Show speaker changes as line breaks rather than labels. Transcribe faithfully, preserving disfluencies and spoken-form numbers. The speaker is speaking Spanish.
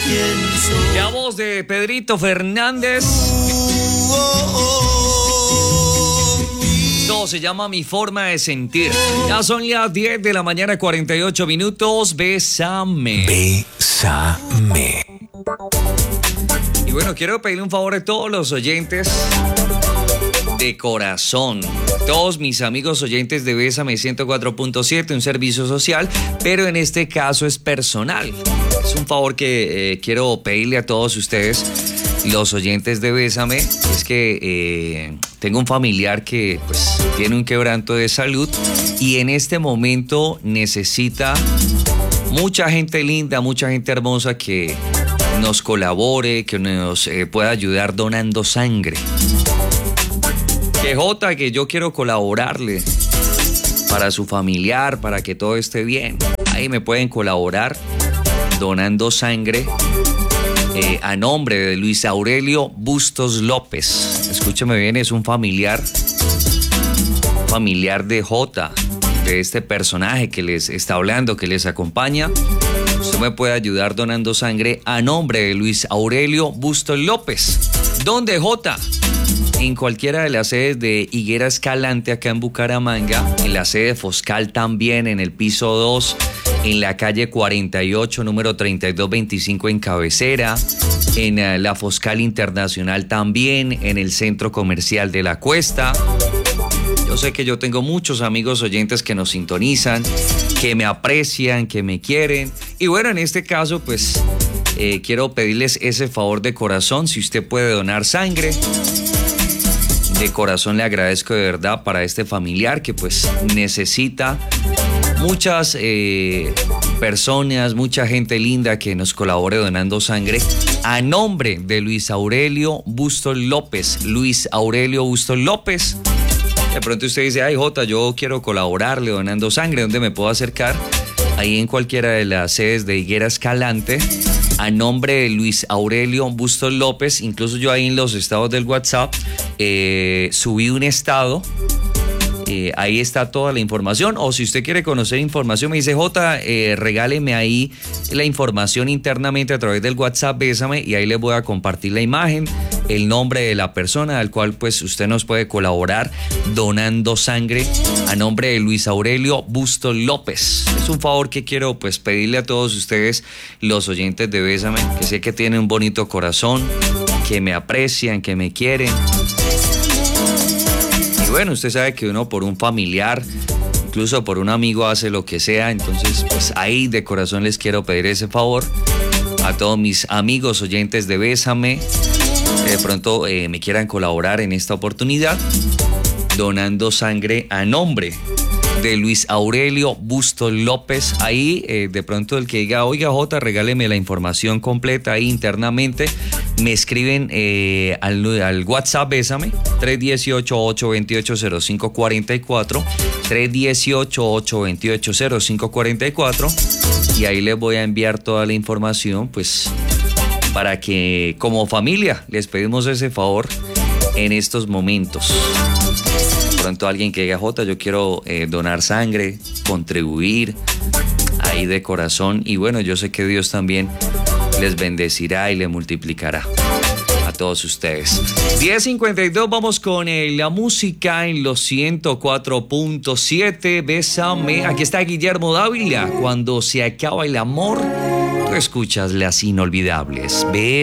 La voz de Pedrito Fernández. Todo se llama Mi Forma de Sentir. Ya son las diez de la mañana, cuarenta y ocho minutos. Bésame.
Bésame.
Y bueno, quiero pedirle un favor a todos los oyentes de corazón. Todos mis amigos oyentes de Bésame ciento cuatro punto siete, un servicio social, pero en este caso es personal. Es un favor que eh, quiero pedirle a todos ustedes, los oyentes de Bésame. Es que eh, tengo un familiar que pues tiene un quebranto de salud y en este momento necesita mucha gente linda, mucha gente hermosa que nos colabore, que nos eh, pueda ayudar donando sangre. Que Jota, que yo quiero colaborarle para su familiar, para que todo esté bien. Ahí me pueden colaborar donando sangre eh, a nombre de Luis Aurelio Bustos López. Escúcheme bien, es un familiar, familiar de Jota, de este personaje que les está hablando, que les acompaña. Usted me puede ayudar donando sangre a nombre de Luis Aurelio Bustos López. ¿Dónde, Jota? En cualquiera de las sedes de Higuera Escalante acá en Bucaramanga, en la sede Foscal también, en el piso dos, en la calle cuarenta y ocho, número treinta y dos veinticinco en Cabecera, en la Foscal Internacional también, en el Centro Comercial de La Cuesta. Yo sé que yo tengo muchos amigos oyentes que nos sintonizan, que me aprecian, que me quieren. Y bueno, en este caso, pues, eh, quiero pedirles ese favor de corazón, si usted puede donar sangre. De corazón le agradezco de verdad para este familiar que pues necesita muchas eh, personas, mucha gente linda que nos colabore donando sangre a nombre de Luis Aurelio Bustos López. Luis Aurelio Bustos López. De pronto usted dice, ay Jota, yo quiero colaborarle donando sangre, ¿dónde me puedo acercar? Ahí en cualquiera de las sedes de Higuera Escalante, a nombre de Luis Aurelio Bustos López. Incluso yo ahí en los estados del WhatsApp eh, subí un estado, eh, ahí está toda la información. O si usted quiere conocer información, me dice, Jota, eh, regáleme ahí la información internamente a través del WhatsApp Bésame, y ahí les voy a compartir la imagen, el nombre de la persona al cual pues usted nos puede colaborar donando sangre a nombre de Luis Aurelio Bustos López. Es un favor que quiero pues pedirle a todos ustedes, los oyentes de Bésame, que sé que tienen un bonito corazón, que me aprecian, que me quieren. Y bueno, usted sabe que uno por un familiar, incluso por un amigo, hace lo que sea. Entonces pues ahí de corazón les quiero pedir ese favor a todos mis amigos oyentes de Bésame. De pronto eh, me quieran colaborar en esta oportunidad donando sangre a nombre de Luis Aurelio Bustos López. Ahí eh, de pronto el que diga, oiga Jota, regáleme la información completa ahí internamente, me escriben eh, al, al WhatsApp Bésame, tres uno ocho, ocho dos ocho, cero cinco cuatro cuatro, tres uno ocho, ocho dos ocho, cero cinco cuatro cuatro, y ahí les voy a enviar toda la información pues para que como familia les pedimos ese favor en estos momentos. De pronto alguien que diga, Jota, yo quiero eh, donar sangre, contribuir ahí de corazón, y bueno, yo sé que Dios también les bendecirá y les multiplicará a todos ustedes. diez cincuenta y dos, vamos con eh, la música en los ciento cuatro punto siete. Bésame. Aquí está Guillermo Dávila. Cuando se acaba el amor, tú escuchas las inolvidables. Bésame.